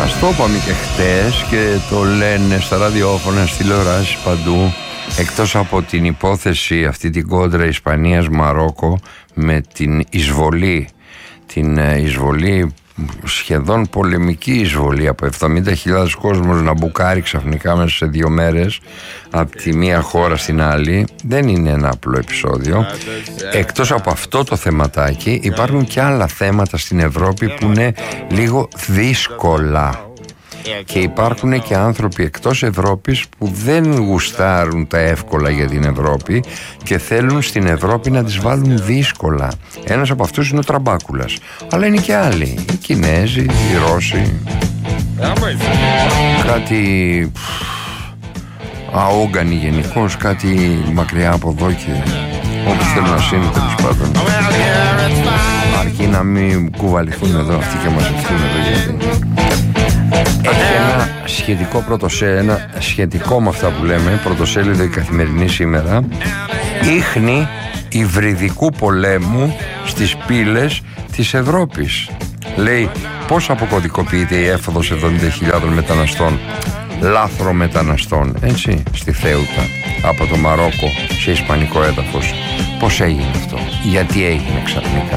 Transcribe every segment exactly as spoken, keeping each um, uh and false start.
Σας το είπαμε και χτες και το λένε στα ραδιόφωνα, στις τηλεοράσεις, παντού. Εκτός από την υπόθεση αυτή την κόντρα Ισπανίας-Μαρόκο με την εισβολή, την εισβολή σχεδόν πολεμική εισβολή από εβδομήντα χιλιάδες κόσμος να μπουκάρει ξαφνικά μέσα σε δύο μέρες από τη μία χώρα στην άλλη, δεν είναι ένα απλό επεισόδιο. Εκτός από αυτό το θεματάκι υπάρχουν και άλλα θέματα στην Ευρώπη που είναι λίγο δύσκολα. Και υπάρχουν και άνθρωποι εκτός Ευρώπης που δεν γουστάρουν τα εύκολα για την Ευρώπη και θέλουν στην Ευρώπη να τις βάλουν δύσκολα. Ένας από αυτούς είναι ο Τραμπάκουλας. Αλλά είναι και άλλοι, οι Κινέζοι, οι Ρώσοι, κάτι αόγκανοι γενικώς, κάτι μακριά από εδώ και όπου θέλουν να είναι, τέλος πάντων. Αρκεί να μην κουβαληθούν εδώ αυτοί και μαζευτούν εδώ, γιατί έχει ένα σχετικό πρωτοσέλιδο, ένα σχετικό με αυτά που λέμε, πρωτοσέλιδο η Καθημερινή σήμερα, ίχνη υβριδικού πολέμου στις πύλες της Ευρώπης. Λέει πώς αποκωδικοποιείται η έφοδος εβδομήντα χιλιάδων μεταναστών, λάθρο μεταναστών, έτσι, στη Θέουτα, από το Μαρόκο σε ισπανικό έδαφος. Πώς έγινε αυτό, γιατί έγινε ξαφνικά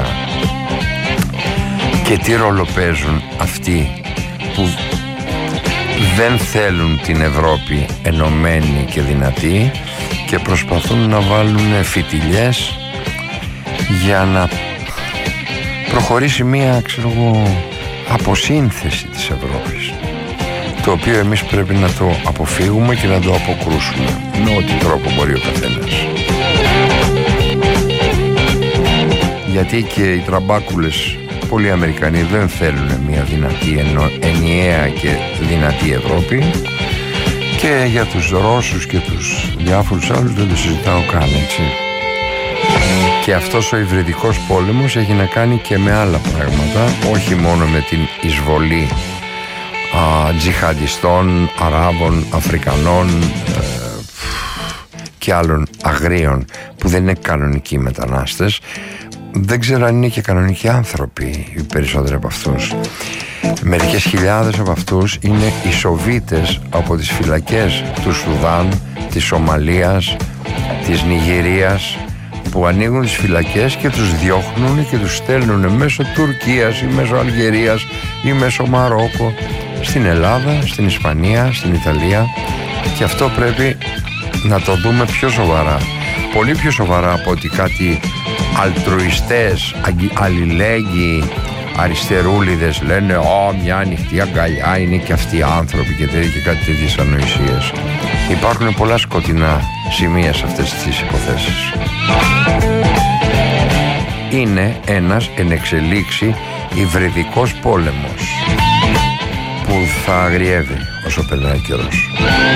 και τι ρόλο παίζουν αυτοί που δεν θέλουν την Ευρώπη ενωμένη και δυνατή και προσπαθούν να βάλουν φιτιλιές για να προχωρήσει μία, ξέρω εγώ, αποσύνθεση της Ευρώπης, το οποίο εμείς πρέπει να το αποφύγουμε και να το αποκρούσουμε με ό,τι τρόπο μπορεί ο καθένας. Γιατί και οι τραμπάκουλες, πολλοί Αμερικανοί δεν θέλουν μια δυνατή, ενο, ενιαία και δυνατή Ευρώπη, και για τους Ρώσους και τους διάφορους άλλους δεν το συζητάω καν, έτσι. Και αυτός ο υβριδικός πόλεμος έχει να κάνει και με άλλα πράγματα, όχι μόνο με την εισβολή α, τζιχαντιστών, Αράβων, Αφρικανών ε, και άλλων αγρίων που δεν είναι κανονικοί μετανάστες. Δεν ξέρω αν είναι και κανονικοί άνθρωποι οι περισσότεροι από αυτούς. Μερικές χιλιάδες από αυτούς είναι οι Σοβίτες από τις φυλακές του Σουδάν, της Σομαλίας, της Νιγηρίας, που ανοίγουν τις φυλακές και τους διώχνουν και τους στέλνουν μέσω Τουρκίας ή μέσω Αλγερίας ή μέσω Μαρόκο στην Ελλάδα, στην Ισπανία, στην Ιταλία. Και αυτό πρέπει να το δούμε πιο σοβαρά, πολύ πιο σοβαρά από ότι κάτι αλτρουιστές, αλληλέγγυοι αριστερούλιδες λένε «Ω, μια ανοιχτή αγκαλιά, είναι και αυτοί οι άνθρωποι» και τέτοια και κάτι τέτοιες ανοησίες. Υπάρχουν πολλά σκοτεινά σημεία σε αυτές τις υποθέσεις. Είναι ένας εν εξελίξει υβριδικός πόλεμος που θα αγριεύει όσο περνάει καιρός.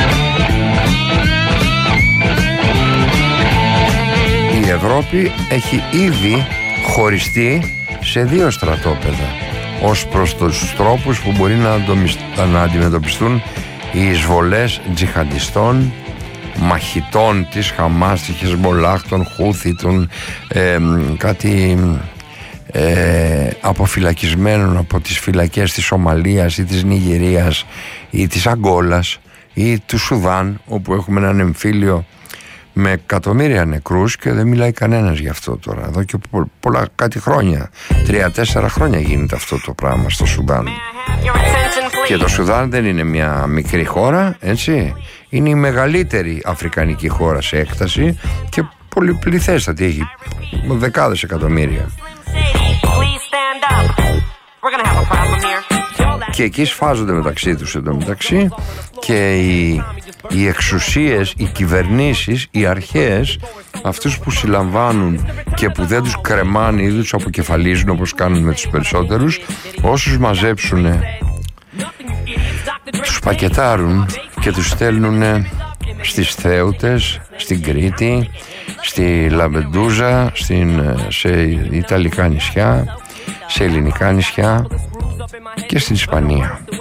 Η Ευρώπη έχει ήδη χωριστεί σε δύο στρατόπεδα ως προς τους τρόπους που μπορεί να αντιμετωπιστούν οι εισβολές τζιχαντιστών, μαχητών της Χαμάς, της Χεσμολάχ, των Χούθη, των ε, κάτι ε, αποφυλακισμένων από τις φυλακές της Σομαλίας ή της Νιγηρίας ή της Αγκόλας ή του Σουδάν, όπου έχουμε έναν εμφύλιο με εκατομμύρια νεκρούς και δεν μιλάει κανένας γι' αυτό τώρα. Εδώ και πολλά κάτι χρόνια, τρία-τέσσερα χρόνια γίνεται αυτό το πράγμα στο Σουδάν. Και το Σουδάν δεν είναι μια μικρή χώρα, έτσι. Είναι η μεγαλύτερη αφρικανική χώρα σε έκταση και πολυπληθέστατη, έχει δεκάδες εκατομμύρια. Και εκεί σφάζονται μεταξύ τους εντωμεταξύ και οι, οι εξουσίες, οι κυβερνήσεις, οι αρχές, αυτούς που συλλαμβάνουν και που δεν τους κρεμάνε ή δεν τους αποκεφαλίζουν όπως κάνουν με τους περισσότερους, όσους μαζέψουν τους πακετάρουν και τους στέλνουν στις Θέουτες, στην Κρήτη, στη Λαμπεντούζα, στην, σε Ιταλικά νησιά, σε ελληνικά νησιά και στην Ισπανία.